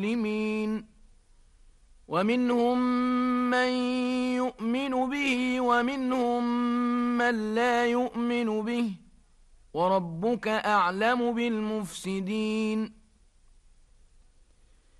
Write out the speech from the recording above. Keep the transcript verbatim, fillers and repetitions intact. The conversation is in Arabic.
المسلمين ومنهم من يؤمن به ومنهم من لا يؤمن به وربك أعلم بالمفسدين